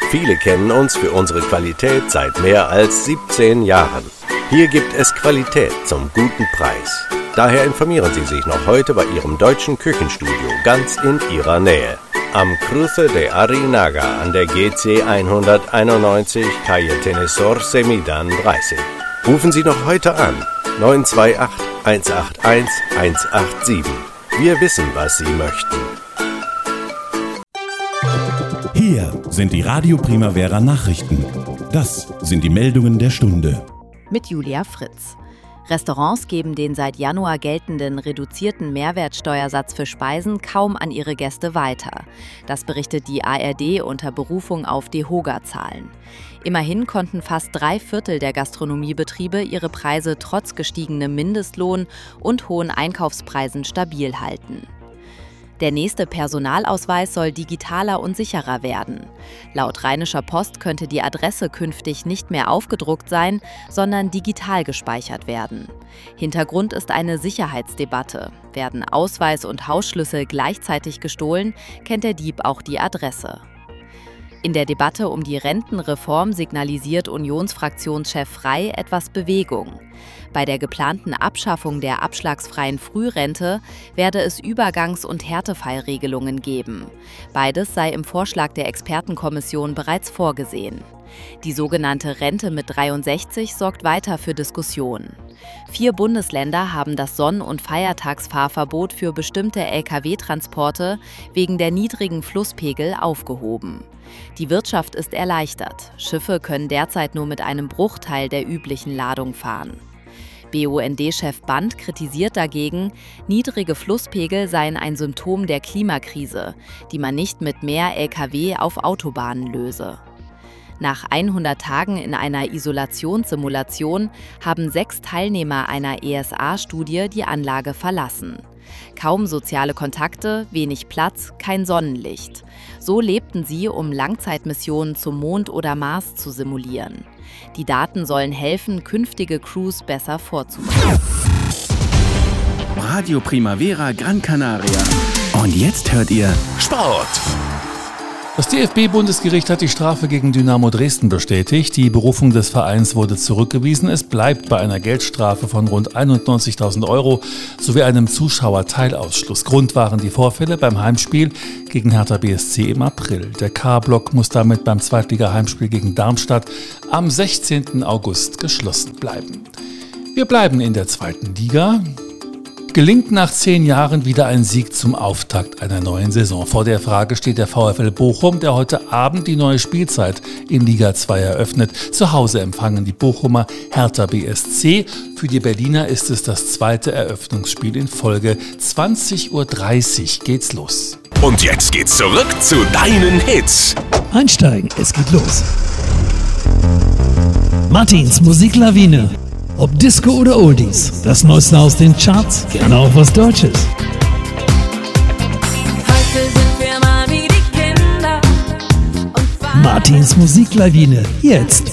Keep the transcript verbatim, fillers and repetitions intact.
Viele kennen uns für unsere Qualität seit mehr als siebzehn Jahren. Hier gibt es Qualität zum guten Preis. Daher informieren Sie sich noch heute bei Ihrem deutschen Küchenstudio ganz in Ihrer Nähe. Am Cruce de Arinaga an der G C hunderteinundneunzig, Calle Tenesor Semidan dreißig. Rufen Sie noch heute an neun zwei acht, eins acht eins, eins acht sieben. Wir wissen, was Sie möchten. Hier sind die Radio Primavera Nachrichten. Das sind die Meldungen der Stunde. Mit Julia Fritz. Restaurants geben den seit Januar geltenden reduzierten Mehrwertsteuersatz für Speisen kaum an ihre Gäste weiter. Das berichtet die A R D unter Berufung auf DEHOGA-Zahlen. Immerhin konnten fast drei Viertel der Gastronomiebetriebe ihre Preise trotz gestiegenem Mindestlohn und hohen Einkaufspreisen stabil halten. Der nächste Personalausweis soll digitaler und sicherer werden. Laut Rheinischer Post könnte die Adresse künftig nicht mehr aufgedruckt sein, sondern digital gespeichert werden. Hintergrund ist eine Sicherheitsdebatte. Werden Ausweis und Hausschlüssel gleichzeitig gestohlen, kennt der Dieb auch die Adresse. In der Debatte um die Rentenreform signalisiert Unionsfraktionschef Frey etwas Bewegung. Bei der geplanten Abschaffung der abschlagsfreien Frührente werde es Übergangs- und Härtefallregelungen geben. Beides sei im Vorschlag der Expertenkommission bereits vorgesehen. Die sogenannte Rente mit dreiundsechzig sorgt weiter für Diskussionen. Vier Bundesländer haben das Sonn- und Feiertagsfahrverbot für bestimmte L K W-Transporte wegen der niedrigen Flusspegel aufgehoben. Die Wirtschaft ist erleichtert. Schiffe können derzeit nur mit einem Bruchteil der üblichen Ladung fahren. B U N D-Chef Band kritisiert dagegen, niedrige Flusspegel seien ein Symptom der Klimakrise, die man nicht mit mehr L K W auf Autobahnen löse. Nach hundert Tagen in einer Isolationssimulation haben sechs Teilnehmer einer E S A-Studie die Anlage verlassen. Kaum soziale Kontakte, wenig Platz, kein Sonnenlicht. So lebten sie, um Langzeitmissionen zum Mond oder Mars zu simulieren. Die Daten sollen helfen, künftige Crews besser vorzubereiten. Radio Primavera Gran Canaria. Und jetzt hört ihr Sport. Das D F B-Bundesgericht hat die Strafe gegen Dynamo Dresden bestätigt. Die Berufung des Vereins wurde zurückgewiesen. Es bleibt bei einer Geldstrafe von rund einundneunzigtausend Euro sowie einem Zuschauerteilausschluss. Grund waren die Vorfälle beim Heimspiel gegen Hertha B S C im April. Der K-Block muss damit beim Zweitliga-Heimspiel gegen Darmstadt am sechzehnten August geschlossen bleiben. Wir bleiben in der zweiten Liga. Gelingt nach zehn Jahren wieder ein Sieg zum Auftakt einer neuen Saison? Vor der Frage steht der VfL Bochum, der heute Abend die neue Spielzeit in Liga zwei eröffnet. Zu Hause empfangen die Bochumer Hertha B S C. Für die Berliner ist es das zweite Eröffnungsspiel in Folge. zwanzig Uhr dreißig geht's los. Und jetzt geht's zurück zu deinen Hits. Einsteigen, es geht los. Martins Musiklawine. Ob Disco oder Oldies, das Neueste aus den Charts, gerne auch was Deutsches. Heute sind wir mal wie die Kinder. Und Martins Musiklawine, jetzt